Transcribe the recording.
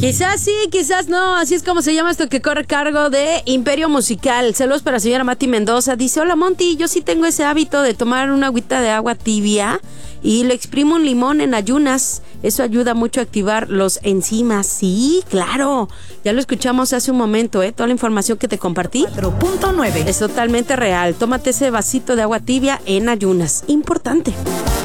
Quizás sí, quizás no. Así es como se llama esto que corre a cargo de Imperio Musical. Saludos para la señora Mati Mendoza. Dice, hola Monty, yo sí tengo ese hábito de tomar una agüita de agua tibia y le exprimo un limón en ayunas. Eso ayuda mucho a activar los enzimas. Sí, claro. Ya lo escuchamos hace un momento, toda la información que te compartí 4.9 es totalmente real. Tómate ese vasito de agua tibia en ayunas. Importante.